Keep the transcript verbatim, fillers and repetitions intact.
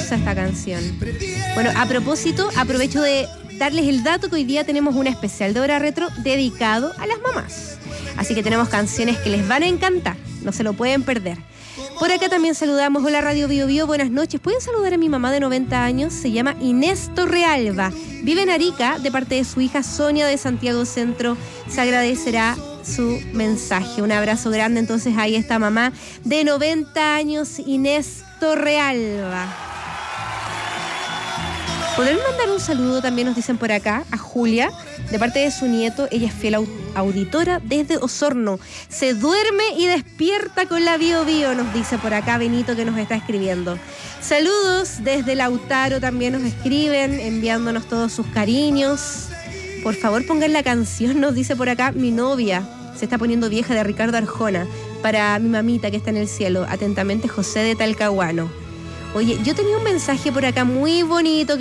hermosa esta canción. Bueno, a propósito, aprovecho de darles el dato que hoy día tenemos un especial de Hora Retro dedicado a las mamás. Así que tenemos canciones que les van a encantar, no se lo pueden perder. Por acá también saludamos, hola Radio Bio Bio, buenas noches. ¿Pueden saludar a mi mamá de noventa años? Se llama Inés Torrealba. Vive en Arica, de parte de su hija Sonia de Santiago Centro. Se agradecerá su mensaje. Un abrazo grande entonces ahí está mamá de noventa años, Inés Torrealba. ¿Podrán mandar un saludo también, nos dicen por acá, a Julia, de parte de su nieto? Ella es fiel auditora desde Osorno. Se duerme y despierta con la Bio Bio, nos dice por acá Benito, que nos está escribiendo. Saludos desde Lautaro, también nos escriben, enviándonos todos sus cariños. Por favor, pongan la canción, nos dice por acá mi novia. Se está poniendo vieja, de Ricardo Arjona, para mi mamita que está en el cielo. Atentamente, José de Talcahuano. Oye, yo tenía un mensaje por acá muy bonito